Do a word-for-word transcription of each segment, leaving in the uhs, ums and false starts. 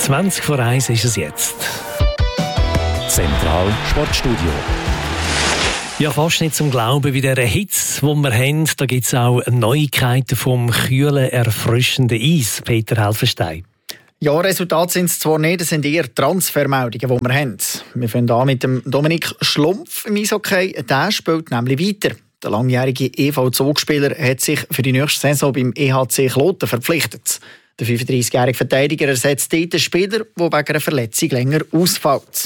zwanzig vor eins ist es jetzt. Zentral Sportstudio. Ja, fast nicht zum Glauben, wie dieser Hitze, den wir haben. Da gibt es auch Neuigkeiten vom kühlen, erfrischenden Eis. Peter Helfenstein. Ja, Resultate sind es zwar nicht, es sind eher Transfermeldungen, die wir haben. Wir fangen an mit dem Dominik Schlumpf im Eishockey. Der spielt nämlich weiter. Der langjährige E V-Zugspieler hat sich für die nächste Saison beim E H C Kloten verpflichtet. Der fünfunddreißigjährige Verteidiger ersetzt dort einen Spieler, der wegen einer Verletzung länger ausfällt.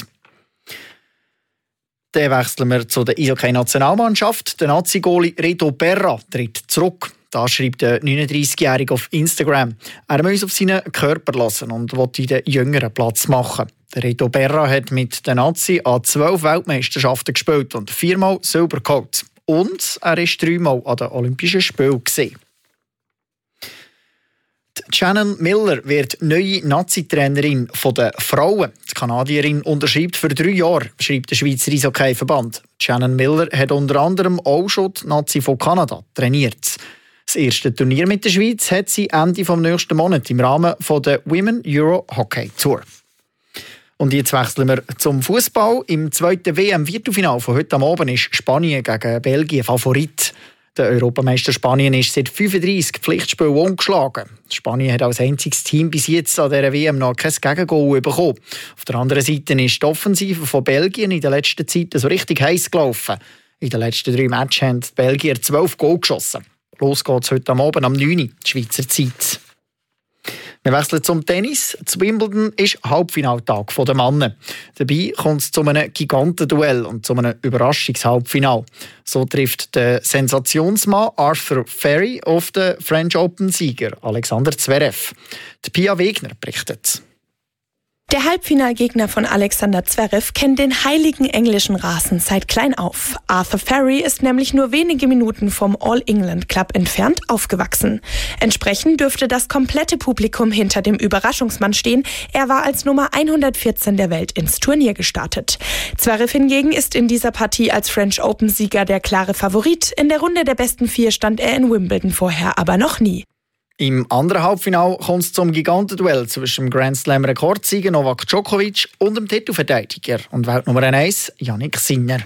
Dann wechseln wir zu der Eishockey-Nationalmannschaft. Der Nazi-Goalie Reto Berra tritt zurück. Das schreibt der neununddreißigjährige auf Instagram. Er muss auf seinen Körper lassen und will in den Jüngeren Platz machen. Der Reto Berra hat mit den Nazi an zwölf Weltmeisterschaften gespielt und viermal Silber geholt. Und er war dreimal an den Olympischen Spielen. Shannon Miller wird neue Nazi-Trainerin der Frauen. Die Kanadierin unterschreibt für drei Jahre, schreibt der Schweizer Eishockey-Verband. Shannon Miller hat unter anderem auch schon die Nazi von Kanada trainiert. Das erste Turnier mit der Schweiz hat sie Ende des nächsten Monats im Rahmen der Women Euro Hockey Tour. Und jetzt wechseln wir zum Fußball. Im zweiten W M-Viertelfinale von heute Abend ist Spanien gegen Belgien Favorit. Der Europameister Spanien ist seit fünfunddreißig Pflichtspielen ungeschlagen. Spanien hat als einziges Team bis jetzt an dieser W M noch kein Gegengol bekommen. Auf der anderen Seite ist die Offensive von Belgien in der letzten Zeit so richtig heiß gelaufen. In den letzten drei Matches haben die Belgier zwölf Goal geschossen. Los geht's heute Abend am neun Uhr, die Schweizer Zeit. Wir wechseln zum Tennis. Zu Wimbledon ist Halbfinaltag der Männer. Dabei kommt es zu einem Gigantenduell und zu einem Überraschungshalbfinal. So trifft der Sensationsmann Arthur Ferry auf den French Open-Sieger Alexander Zverev. Die Pia Wegner berichtet. Der Halbfinalgegner von Alexander Zverev kennt den heiligen englischen Rasen seit klein auf. Arthur Ferry ist nämlich nur wenige Minuten vom All-England Club entfernt aufgewachsen. Entsprechend dürfte das komplette Publikum hinter dem Überraschungsmann stehen. Er war als Nummer hundertvierzehn der Welt ins Turnier gestartet. Zverev hingegen ist in dieser Partie als French Open-Sieger der klare Favorit. In der Runde der besten vier stand er in Wimbledon vorher aber noch nie. Im anderen Halbfinale kommt es zum Gigantenduell zwischen dem Grand Slam-Rekordsieger Novak Djokovic und dem Titelverteidiger und Weltnummer eins Jannik Sinner.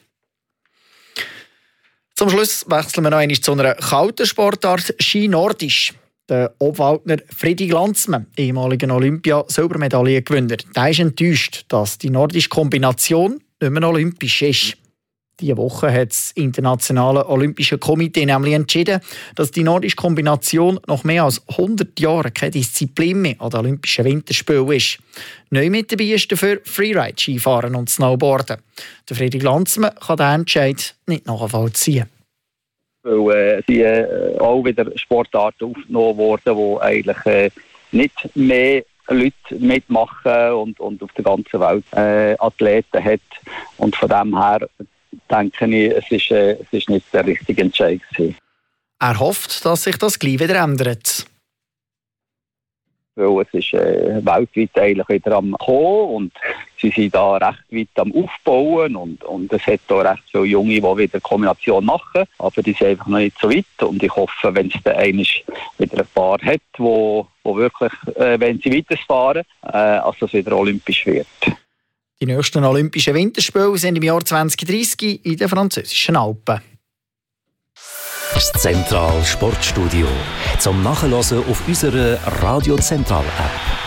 Zum Schluss wechseln wir noch einmal zu einer kalten Sportart, Ski Nordisch. Der Obwaldner Freddy Glanzmann, ehemaliger Olympia-Silbermedaillengewinner, der ist enttäuscht, dass die nordische Kombination nicht mehr olympisch ist. Diese Woche hat das Internationale Olympische Komitee nämlich entschieden, dass die nordische Kombination nach mehr als hundert Jahren keine Disziplin mehr an den Olympischen Winterspielen ist. Neu mit dabei ist dafür Freeride-Skifahren und Snowboarden. Der Freddy Glanzmann kann diesen Entscheid nicht nachvollziehen. Weil äh, sie äh, auch wieder Sportarten aufgenommen wurden, die eigentlich äh, nicht mehr Leute mitmachen und, und auf der ganzen Welt äh, Athleten hat. Und von dem her denke ich, es ist, äh, es ist nicht der richtige Entscheid gewesen. Er hofft, dass sich das gleich wieder ändert. Weil es ist äh, weltweit eigentlich wieder am Kommen und sie sind da recht weit am Aufbauen und, und es hat da recht viele Junge, die wieder Kombination machen, aber die sind einfach noch nicht so weit und ich hoffe, wenn es dann einmal wieder ein paar hat, wo, wo wirklich, äh, wenn sie weiterfahren, äh, als das wieder olympisch wird. Die nächsten Olympischen Winterspiele sind im Jahr zwanzig dreißig in den französischen Alpen. Das Zentral Sportstudio zum Nachhören auf unserer Radio Zentral App.